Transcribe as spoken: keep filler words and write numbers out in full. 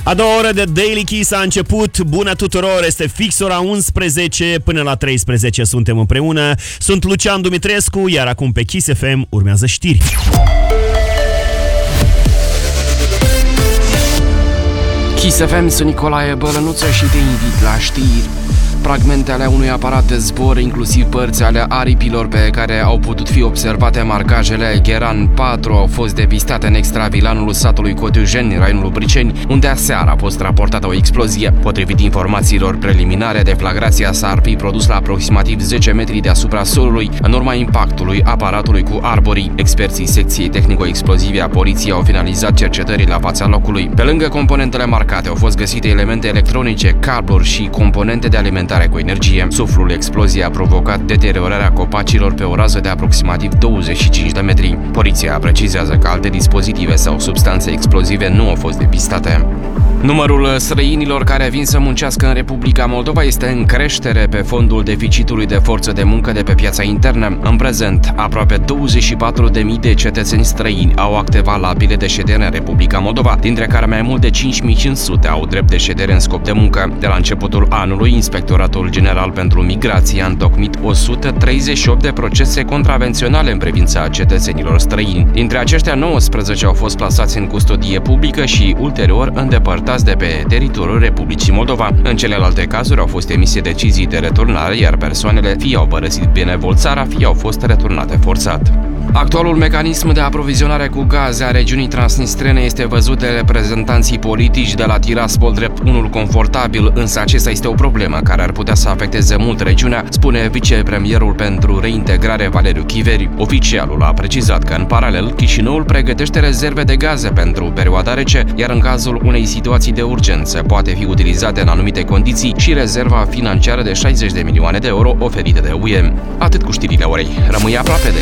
A doua oră de Daily Kiss a început. Bună tuturor, este fix ora unsprezece până la treisprezece suntem împreună. Sunt Lucian Dumitrescu, iar acum pe Kiss F M urmează știri. Kiss F M, sunt Nicolae Bălănuță și te invit la știri. Fragmente ale unui aparat de zbor, inclusiv părți ale aripilor pe care au putut fi observate marcajele Gheran patru, au fost depistate în extravilanul satului Cotiujeni, raionul Briceni, unde aseară a fost raportată o explozie. Potrivit informațiilor preliminare, deflagrația s-ar fi produs la aproximativ zece metri deasupra solului, în urma impactului aparatului cu arborii. Experții secției tehnico-explozive a poliției au finalizat cercetării la fața locului. Pe lângă componentele marcate, au fost găsite elemente electronice, cabluri și componente de alimentare cu energie. Suflul exploziei a provocat deteriorarea copacilor pe o rază de aproximativ douăzeci și cinci de metri. Poliția precizează că alte dispozitive sau substanțe explozive nu au fost depistate. Numărul străinilor care vin să muncească în Republica Moldova este în creștere pe fondul deficitului de forță de muncă de pe piața internă. În prezent, aproape douăzeci și patru de mii de cetățeni străini au acte valabile de ședere în Republica Moldova, dintre care mai mult de cinci mii cinci sute au drept de ședere în scop de muncă. De la începutul anului, Inspectoratul General pentru Migrație a întocmit o sută treizeci și opt de procese contravenționale în privința cetățenilor străini. Dintre aceștia, nouăsprezece au fost plasați în custodie publică și ulterior îndepărtați de pe teritoriul Republicii Moldova. În celelalte cazuri au fost emise decizii de returnare, iar persoanele fie au părăsit benevol țara, fie au fost returnate forțat. Actualul mecanism de aprovizionare cu gaze a regiunii transnistrene este văzut de reprezentanții politici de la Tiraspol drept unul confortabil, însă acesta este o problemă care ar putea să afecteze mult regiunea, spune vicepremierul pentru reintegrare Valeriu Chiveri. Oficialul a precizat că în paralel Chișinăul pregătește rezerve de gaze pentru perioada rece, iar în cazul unei situații de urgență poate fi utilizate în anumite condiții și rezerva financiară de șaizeci de milioane de euro oferită de U E. Atât cu știrile orei. Rămâi aproape de